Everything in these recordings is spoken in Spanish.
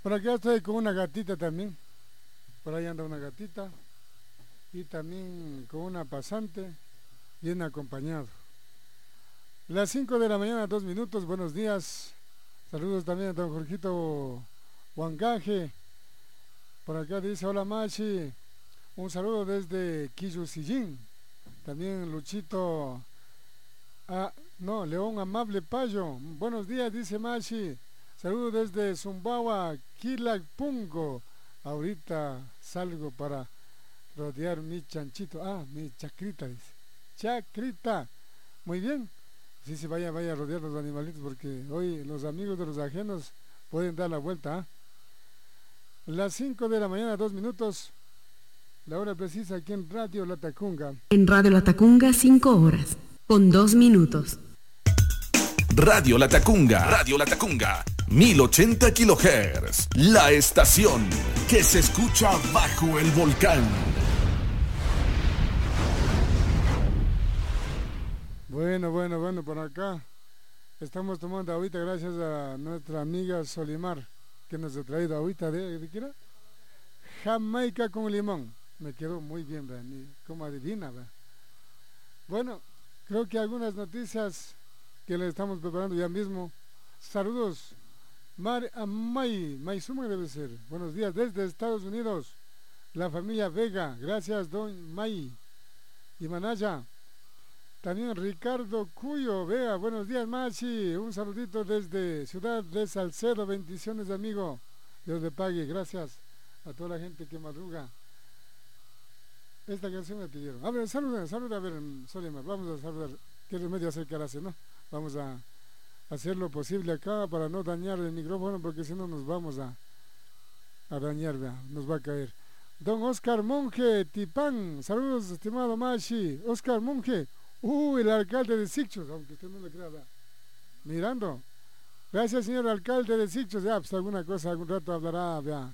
Por acá estoy con una gatita también. Por ahí anda una gatita. Y también con una pasante, bien acompañado. Las 5 de la mañana, 2 minutos. Buenos días. Saludos también a don Jorgito Huancaje. Por acá dice, hola Machi. Un saludo desde Quillo-Sillín. También Luchito, León Amable Payo. Buenos días, dice Machi. Saludos desde Zumbawa, Quilapungo. Ahorita salgo para rodear mi chanchito. Mi chacrita, dice. Chacrita. Muy bien. Sí, se vaya a rodear los animalitos porque hoy los amigos de los ajenos pueden dar la vuelta. Las 5 de la mañana, 2 minutos. La hora precisa aquí en Radio Latacunga. En Radio Latacunga, 5 horas, con 2 minutos. Radio Latacunga, 1080 kHz. La estación que se escucha bajo el volcán. Bueno, por acá estamos tomando agüita gracias a nuestra amiga Solimar, que nos ha traído agüita ¿de qué era? Jamaica con limón. Me quedó muy bien, ¿verdad? Como adivina, ¿verdad? Bueno, creo que algunas noticias que le estamos preparando ya mismo. Saludos, Maizuma debe ser. Buenos días desde Estados Unidos. La familia Vega, gracias, don May y Manaya. También Ricardo Cuyo, vea, buenos días, Machi. Un saludito desde Ciudad de Salcedo. Bendiciones, amigo. Dios le pague, gracias a toda la gente que madruga. Esta canción me pidieron. A ver, saluda, a ver, Solimar, vamos a saludar. ¿Qué remedio hacer que hace, no? Vamos a hacer lo posible acá para no dañar el micrófono, porque si no nos vamos a dañar, vea, nos va a caer. Don Oscar Monje, Tipán, saludos, estimado Machi. Oscar Monje, el alcalde de Sicchos, aunque usted no le crea, vea. Mirando. Gracias, señor alcalde de Sicchos. Ya, pues alguna cosa, algún rato hablará, vea,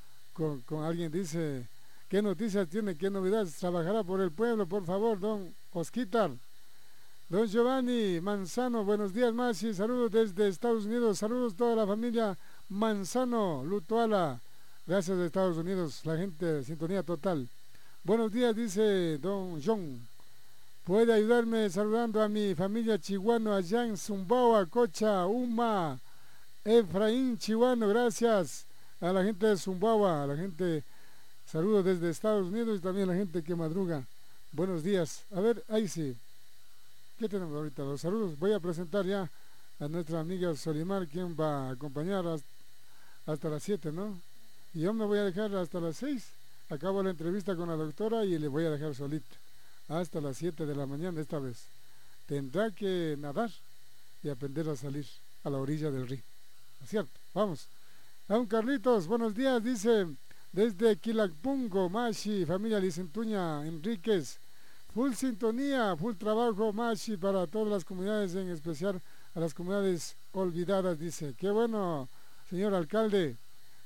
con alguien, dice. ¿Qué noticias tiene? ¿Qué novedades? ¿Trabajará por el pueblo? Por favor, don Osquitar. Don Giovanni Manzano, buenos días, Masi. Saludos desde Estados Unidos. Saludos a toda la familia Manzano, Lutuala. Gracias de Estados Unidos, la gente de sintonía total. Buenos días, dice don John. ¿Puede ayudarme saludando a mi familia chihuano allá en Zumbawa, Cocha, Uma, Efraín Chihuano? Gracias a la gente de Zumbawa, a la gente. Saludos desde Estados Unidos y también a la gente que madruga. Buenos días. A ver, ahí sí. ¿Qué tenemos ahorita? Los saludos. Voy a presentar ya a nuestra amiga Solimar, quien va a acompañar hasta las 7, ¿no? Y yo me voy a dejar hasta las 6. Acabo la entrevista con la doctora y le voy a dejar solita. Hasta las 7 de la mañana esta vez. Tendrá que nadar y aprender a salir a la orilla del río. ¿No es cierto? Vamos. Don Carlitos, buenos días, dice... Desde Quilapungo, Machi, familia Licentuña Enríquez, full sintonía, full trabajo, Machi, para todas las comunidades, en especial a las comunidades olvidadas, dice. Qué bueno, señor alcalde.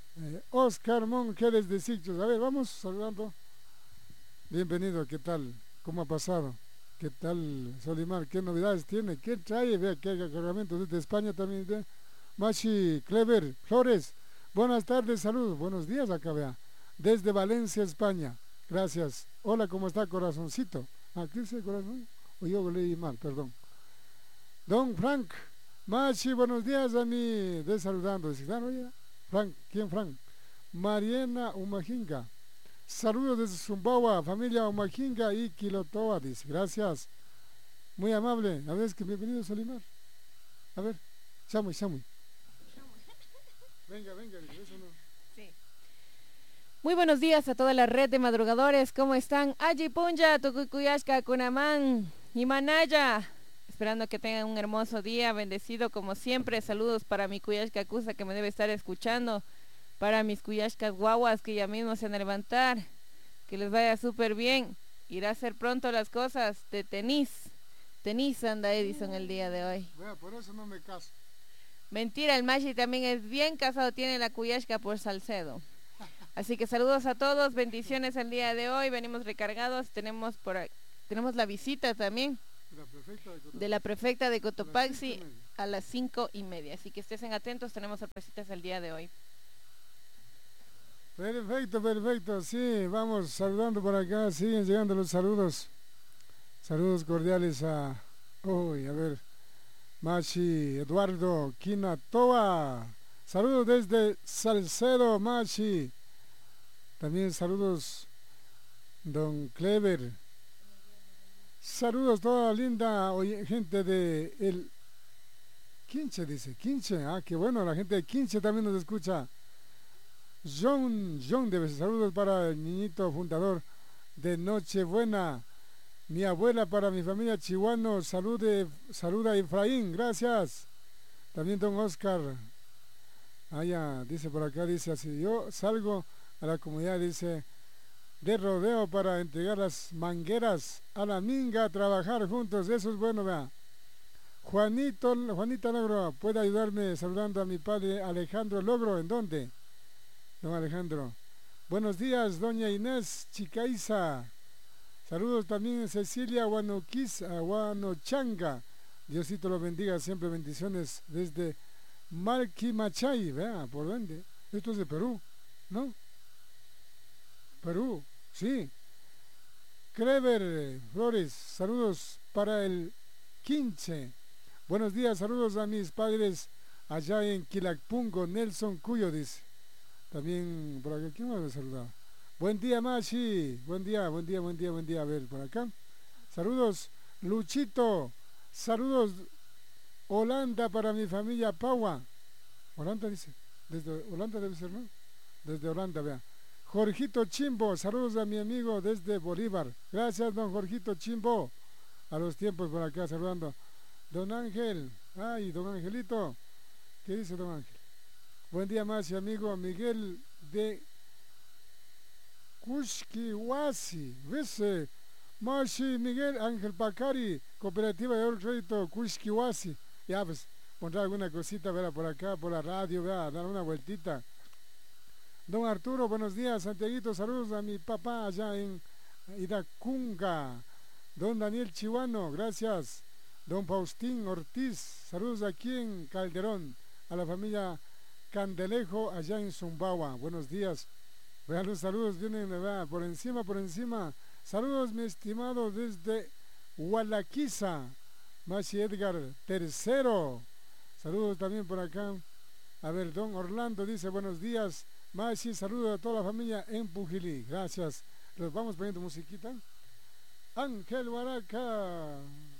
Oscar Monge desde Sicchos. A ver, vamos saludando. Bienvenido, ¿qué tal? ¿Cómo ha pasado? ¿Qué tal, Solimar? ¿Qué novedades tiene? ¿Qué trae? Vea, qué cargamento desde España también. Machi Clever Flores. Buenas tardes, saludos, buenos días acá, vea, desde Valencia, España, gracias. Hola, ¿cómo está, corazoncito? ¿Qué dice corazón? O yo leí mal, perdón. Don Frank, Machi, buenos días a mí, de saludando, dice, ya. Frank, ¿quién Frank? Mariana Umajinga, saludos desde Zumbawa, familia Umajinga y Quilotoa, dice, gracias, muy amable. A ver, es que bienvenido, Solimar. A ver, Chamuy. Venga, eso no. Sí. Muy buenos días a toda la red de madrugadores, ¿cómo están? Allí Punja, Tucuyashka, Kunamán y Manaya. Esperando que tengan un hermoso día, bendecido como siempre. Saludos para mi Cuyashka Cusa que me debe estar escuchando. Para mis Cuyashkas guaguas que ya mismo se van a levantar. Que les vaya súper bien. Irá a hacer pronto las cosas de tenis. Tenis anda Edison el día de hoy. Bueno, por eso no me caso. Mentira, el Machi también es bien casado, tiene la Cuyashka por Salcedo. Así que saludos a todos, bendiciones el día de hoy, venimos recargados, tenemos la visita también de la prefecta de Cotopaxi a las 5:30. Así que estén atentos, tenemos sorpresitas el día de hoy. Perfecto, perfecto, sí, vamos saludando por acá, siguen llegando los saludos. Saludos cordiales a, uy, a ver, Machi, Eduardo, Quinatoa. Saludos desde Salcedo, Machi. También saludos, don Clever. Saludos toda la linda gente de el Quinche, dice, Quinche. Ah, qué bueno, la gente de Quinche también nos escucha. John, debe ser. Saludos para el niñito fundador de Nochebuena. Mi abuela, para mi familia chihuano, saluda a Efraín, gracias. También don Oscar, allá, dice por acá, dice así, yo salgo a la comunidad, dice, de rodeo para entregar las mangueras a la minga a trabajar juntos, eso es bueno, vea. Juanita Logro, puede ayudarme saludando a mi padre Alejandro Logro, ¿en dónde? Don Alejandro. Buenos días, doña Inés Chicaiza. Saludos también a Cecilia Guanochanga. Diosito los bendiga, siempre bendiciones desde Malquimachay, vea, ¿por dónde? Esto es de Perú, ¿no? Perú, sí. Clever Flores, saludos para el Quinche. Buenos días, saludos a mis padres allá en Quilacpungo, Nelson Cuyo, dice. También por acá, ¿quién me ha saludado? Buen día, Machi. Buen día. A ver, por acá. Saludos, Luchito. Saludos, Holanda, para mi familia Paua. Holanda dice. Desde Holanda debe ser, ¿no? Desde Holanda, vea. Jorgito Chimbo. Saludos a mi amigo desde Bolívar. Gracias, don Jorgito Chimbo. A los tiempos por acá, saludando. Don Ángel. Ay, don Angelito. ¿Qué dice don Ángel? Buen día, Machi, amigo Miguel de Cushquihuasi, ¿ves? Machi Miguel Ángel Pacari, Cooperativa de Ahorro Crédito Cushquihuasi. Ya, pues, pondrá alguna cosita, verá, por acá, por la radio, vea, dar una vueltita. Don Arturo, buenos días, Santiaguito, saludos a mi papá allá en Iracunga. Don Daniel Chihuano, gracias. Don Faustín Ortiz, saludos aquí en Calderón, a la familia Candelejo allá en Zumbawa, buenos días. Vean los saludos, vienen, ¿verdad? Por encima. Saludos, mi estimado, desde Hualaquiza, Machi Edgar III. Saludos también por acá. A ver, don Orlando dice, buenos días, Machi, saludos a toda la familia en Pujilí. Gracias. Los vamos poniendo musiquita. Ángel Baraca.